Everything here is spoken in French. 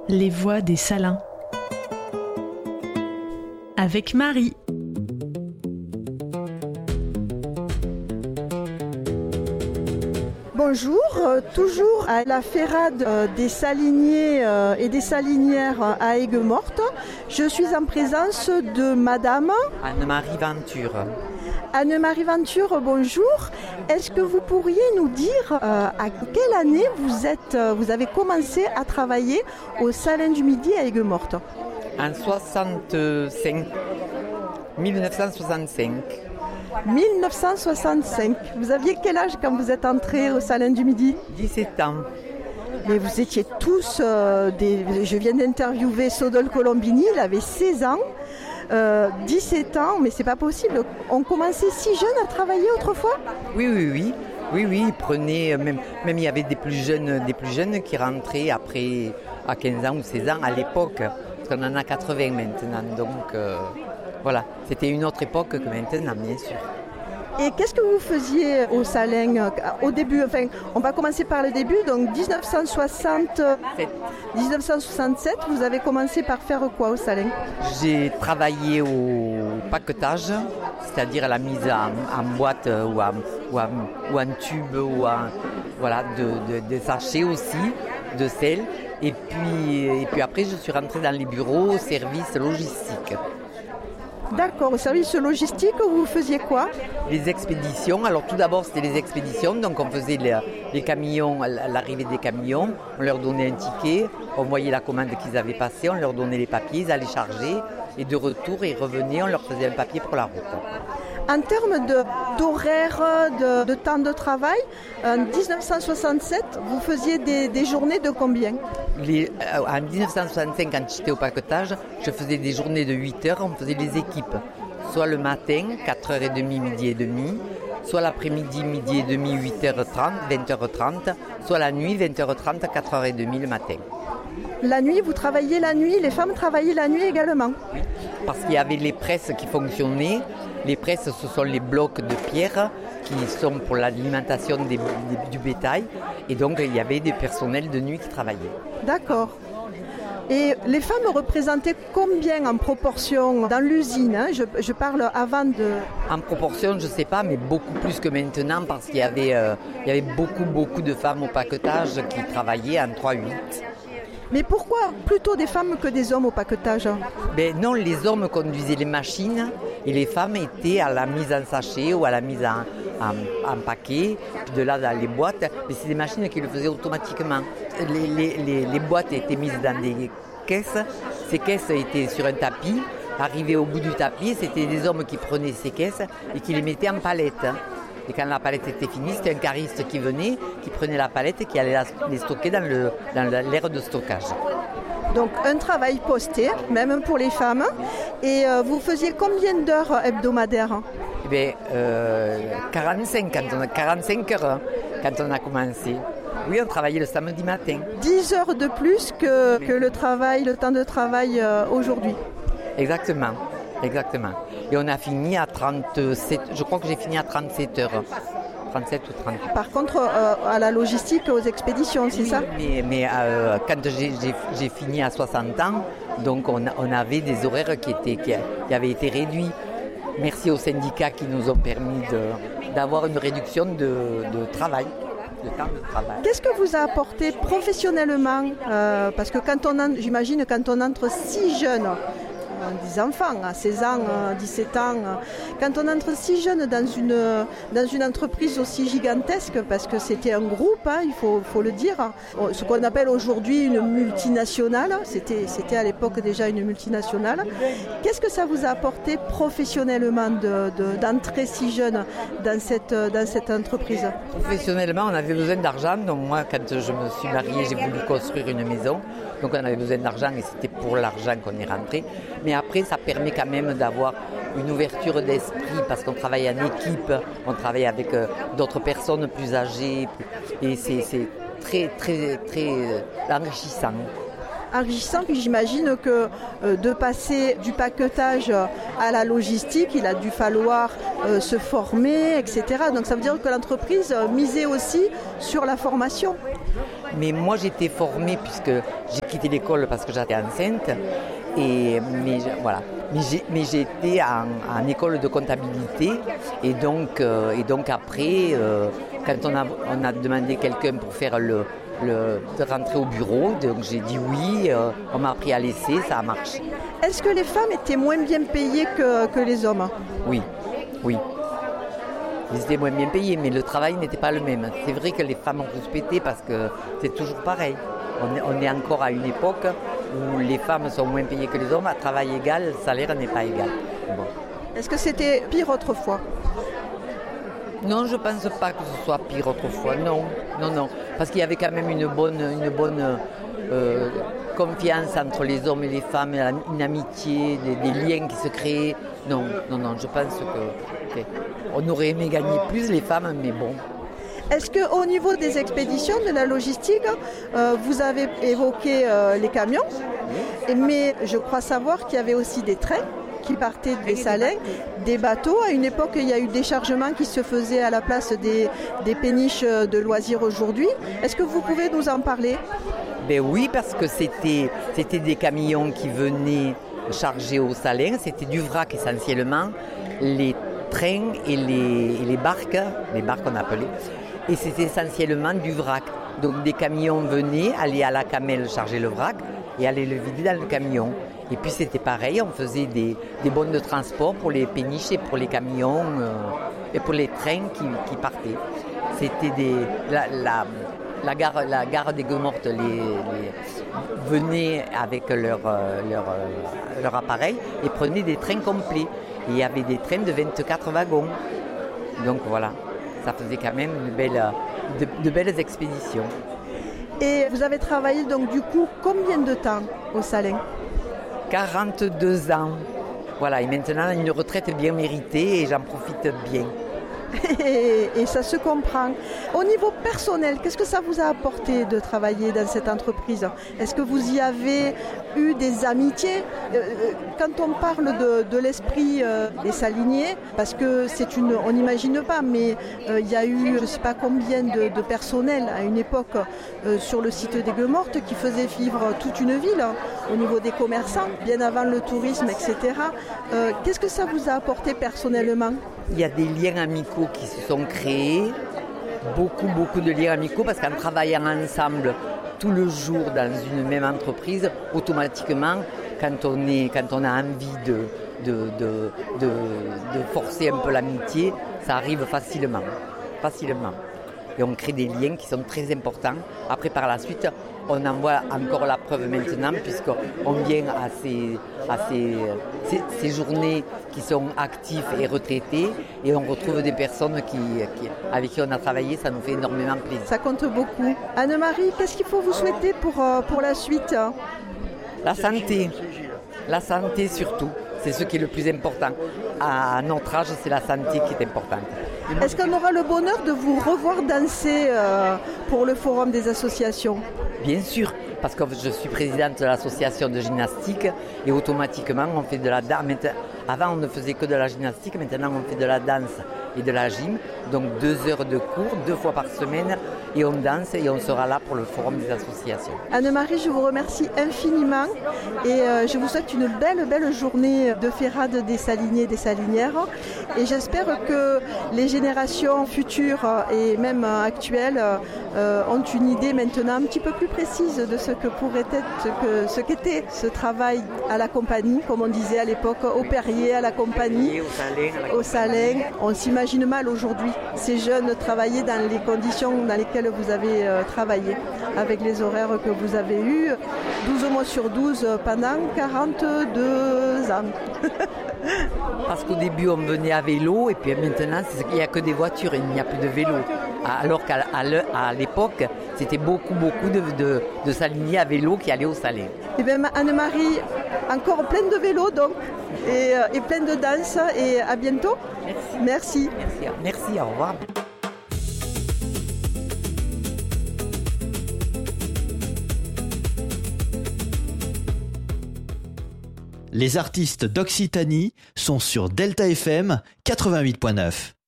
Les voix des Salins. Avec Marie. Bonjour, toujours à la Ferrade des saliniers et des salinières à Aigues-Mortes. Je suis en présence de Madame Anne-Marie Venture. Anne-Marie Venture, bonjour. Est-ce que vous pourriez nous dire à quelle année vous avez commencé à travailler au Salin du Midi à Aigues-Mortes ? En 65. 1965. 1965. Vous aviez quel âge quand vous êtes entré au Salin du Midi ? 17 ans. Mais vous étiez tous Je viens d'interviewer Sodol Colombini, il avait 16 ans. 17 ans, mais c'est pas possible. On commençait si jeune à travailler autrefois ? Oui, ils prenaient, même il y avait des plus jeunes qui rentraient après à 15 ans ou 16 ans à l'époque, parce qu'on en a 80 maintenant, donc voilà, c'était une autre époque que maintenant, bien sûr. Et qu'est-ce que vous faisiez au Salin au début ? Enfin, on va commencer par le début, donc 1967, vous avez commencé par faire quoi au Salin ? J'ai travaillé au paquetage, c'est-à-dire à la mise en boîte ou en tube de sachets aussi, de sel. Et puis après, je suis rentrée dans les bureaux au service logistique. D'accord, au service logistique, vous faisiez quoi ? Les expéditions. Alors tout d'abord, c'était les expéditions. Donc on faisait les camions, l'arrivée des camions. On leur donnait un ticket. On voyait la commande qu'ils avaient passée. On leur donnait les papiers. Ils allaient charger. Et de retour, ils revenaient. On leur faisait un papier pour la route. En termes d'horaire, de temps de travail, en 1967, vous faisiez des journées de combien ? En 1965, quand j'étais au paquetage, je faisais des journées de 8 heures. On faisait les équipes. Soit le matin, 4h30, midi et demi. Soit l'après-midi, midi et demi, 8h30, 20h30. Soit la nuit, 20h30, 4h30 le matin. La nuit, vous travailliez la nuit, les femmes travaillaient la nuit également ? Oui, parce qu'il y avait les presses qui fonctionnaient. Les presses, ce sont les blocs de pierre qui sont pour l'alimentation du bétail. Et donc, il y avait des personnels de nuit qui travaillaient. D'accord. Et les femmes représentaient combien en proportion dans l'usine ? Je parle avant de... En proportion, je ne sais pas, mais beaucoup plus que maintenant parce qu'il y avait beaucoup de femmes au paquetage qui travaillaient en 3-8. Mais pourquoi plutôt des femmes que des hommes au paquetage ? Non, les hommes conduisaient les machines et les femmes étaient à la mise en sachet ou à la mise en paquet, puis de là dans les boîtes. Mais c'est des machines qui le faisaient automatiquement. Les boîtes étaient mises dans des caisses. Ces caisses étaient sur un tapis. Arrivé au bout du tapis, c'était des hommes qui prenaient ces caisses et qui les mettaient en palette. Et quand la palette était finie, c'était un cariste qui venait, qui prenait la palette et qui allait les stocker dans l'aire de stockage. Donc un travail posté, même pour les femmes. Et vous faisiez combien d'heures hebdomadaires ? 45 heures quand on a commencé. Oui, on travaillait le samedi matin. 10 heures de plus que le temps de travail aujourd'hui. Exactement. Et on a fini à 37, je crois que j'ai fini à 37 heures. 37 ou 38. Par contre, à la logistique, aux expéditions, c'est ça ? Mais quand j'ai fini à 60 ans, donc on avait des horaires qui avaient été réduits. Merci aux syndicats qui nous ont permis d'avoir une réduction de travail. De temps de travail. Qu'est-ce que vous a apporté professionnellement ? Parce que j'imagine quand on entre si jeune, des enfants à 16 ans, 17 ans, quand on entre si jeune dans une entreprise aussi gigantesque, parce que c'était un groupe, il faut le dire, ce qu'on appelle aujourd'hui une multinationale, c'était à l'époque déjà une multinationale. Qu'est-ce que ça vous a apporté professionnellement d'entrer si jeune dans cette entreprise ? Professionnellement, on avait besoin d'argent, donc moi quand je me suis mariée, j'ai voulu construire une maison, donc on avait besoin d'argent et c'était pour l'argent qu'on est rentré. Mais après, ça permet quand même d'avoir une ouverture d'esprit parce qu'on travaille en équipe, on travaille avec d'autres personnes plus âgées et c'est très, très, très enrichissant. Enrichissant, puis j'imagine que de passer du paquetage à la logistique, il a dû falloir se former, etc. Donc ça veut dire que l'entreprise misait aussi sur la formation. Mais moi j'étais formée puisque j'ai quitté l'école parce que j'étais enceinte. Mais j'ai été en école de comptabilité et donc après, quand on a demandé quelqu'un pour faire de rentrer au bureau, donc j'ai dit oui, on m'a appris à laisser, ça a marché. Est-ce que les femmes étaient moins bien payées que les hommes ? Oui. Ils étaient moins bien payés, mais le travail n'était pas le même. C'est vrai que les femmes ont plus pété parce que c'est toujours pareil. On est encore à une époque où les femmes sont moins payées que les hommes. À travail égal, le salaire n'est pas égal. Bon. Est-ce que c'était pire autrefois ? Non, je ne pense pas que ce soit pire autrefois. Non. Parce qu'il y avait quand même une bonne confiance entre les hommes et les femmes, une amitié, des liens qui se créaient. Non, je pense qu'on aurait aimé gagner plus les femmes, mais bon. Est-ce qu'au niveau des expéditions, de la logistique, vous avez évoqué les camions, mais je crois savoir qu'il y avait aussi des trains qui partaient des Salins, des bateaux. À une époque, il y a eu des chargements qui se faisaient à la place des péniches de loisirs aujourd'hui. Est-ce que vous pouvez nous en parler ? Ben oui, parce que c'était des camions qui venaient charger au Salin, c'était du vrac essentiellement, les trains et les barques on appelait, et c'était essentiellement du vrac. Donc des camions venaient, allaient à la camelle charger le vrac et allaient le vider dans le camion. Et puis c'était pareil, on faisait des bons de transport pour les péniches et pour les camions et pour les trains qui partaient. C'était la gare des Gueux-Mortes venait avec leur appareil et prenait des trains complets. Et il y avait des trains de 24 wagons. Donc voilà, ça faisait quand même de belles expéditions. Et vous avez travaillé donc du coup combien de temps au Salin ? 42 ans. Voilà, et maintenant une retraite bien méritée et j'en profite bien. Et ça se comprend. Au niveau personnel, qu'est-ce que ça vous a apporté de travailler dans cette entreprise ? Est-ce que vous y avez eu des amitiés ? Quand on parle de l'esprit des saliniers, parce que on n'imagine pas, mais il y a eu je ne sais pas combien de personnel à une époque sur le site des Gueux-Mortes qui faisait vivre toute une ville au niveau des commerçants, bien avant le tourisme, etc. Qu'est-ce que ça vous a apporté personnellement ? Il y a des liens amicaux qui se sont créés, beaucoup de liens amicaux, parce qu'en travaillant ensemble tout le jour dans une même entreprise, automatiquement, quand on a envie de forcer un peu l'amitié, ça arrive facilement. Et on crée des liens qui sont très importants. Après, par la suite, on en voit encore la preuve maintenant, puisqu'on vient à ces journées qui sont actifs et retraités, et on retrouve des personnes avec qui on a travaillé, ça nous fait énormément plaisir. Ça compte beaucoup. Anne-Marie, qu'est-ce qu'il faut vous souhaiter pour la suite ? La santé surtout, c'est ce qui est le plus important. À notre âge, c'est la santé qui est importante. Est-ce qu'on aura le bonheur de vous revoir danser pour le Forum des associations ? Bien sûr, parce que je suis présidente de l'association de gymnastique et automatiquement on fait de la danse. Avant on ne faisait que de la gymnastique, maintenant on fait de la danse et de la gym. Donc 2 heures de cours, 2 fois par semaine, et on danse et on sera là pour le Forum des associations. Anne-Marie, je vous remercie infiniment et je vous souhaite une belle journée de Ferrade des Saliniers et des Salinières. Et j'espère que les générations futures et même actuelles ont une idée maintenant un petit peu plus précise de ce que pourrait être, ce qu'était ce travail à la compagnie, comme on disait à l'époque, au Perrier, à la compagnie, au Salin. On s'imagine mal aujourd'hui ces jeunes travailler dans les conditions dans lesquelles vous avez travaillé, avec les horaires que vous avez eus, 12 mois sur 12 pendant 42 ans. Parce qu'au début on venait à vélo et puis maintenant il n'y a que des voitures, il n'y a plus de vélo. Alors qu'à l'époque c'était beaucoup de saliniers à vélo qui allaient au Salin. Et bien Anne-Marie, encore pleine de vélos donc et pleine de danse et à bientôt. Merci. Merci, au revoir. Les artistes d'Occitanie sont sur Delta FM 88.9.